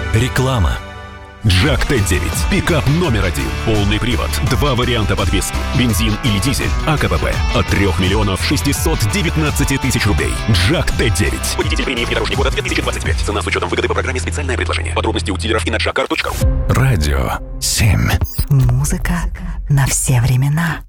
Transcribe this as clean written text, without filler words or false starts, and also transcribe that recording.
Реклама. Джак Т9. Пикап номер один. Полный привод. 2 варианта подвески. Бензин или дизель. АКПП. От 3 миллионов 619 тысяч рублей. Джак Т9. Победитель премии «Внедорожник года» 2025. Цена с учетом выгоды по программе «Специальное предложение». Подробности у дилеров и на джаккар.ру. Радио 7. Музыка на все времена.